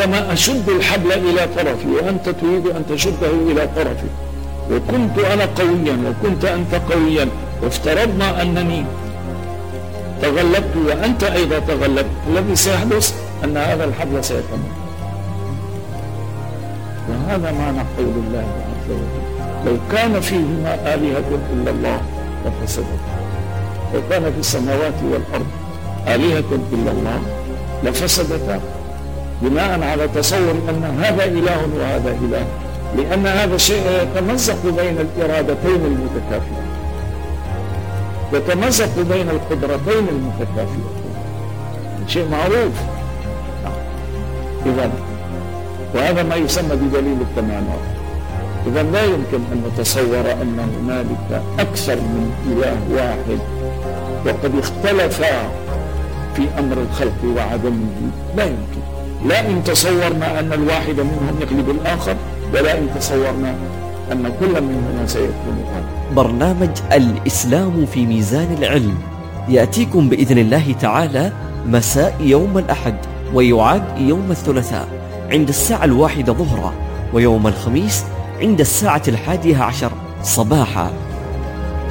طالما أشد الحبل إلى طرفي وأنت تريد أن تشده إلى طرفي، وكنت أنا قويا وكنت أنت قويا، وافترضنا أنني تغلبت وأنت أيضا تغلبت، الذي سيحدث أن هذا الحبل سيتمر. وهذا معنى قول الله عز وجل: لو كان فيهما آلهة إلا الله لفسدتا، لو كان في السماوات والأرض آلهة إلا الله لفسدتا، بناء على تصور أن هذا إله وهذا إله، لأن هذا شيء يتمزق بين الإرادتين المتكافئتين، يتمزق بين القدرتين المتكافئتين، شيء معروف. إذن وهذا ما يسمى بدليل التمانع. إذن لا يمكن أن نتصور أن هنالك أكثر من إله واحد وقد اختلفا في أمر الخلق وعدمه، لا يمكن، لا إن تصورنا أن الواحد منهم يغلب الآخر، ولا إن تصورنا أن كل منهما سيكون غالبا. برنامج الإسلام في ميزان العلم يأتيكم بإذن الله تعالى مساء يوم الأحد، ويعاد يوم الثلاثاء عند 1:01 ظهرا، ويوم الخميس عند 11:11 صباحا.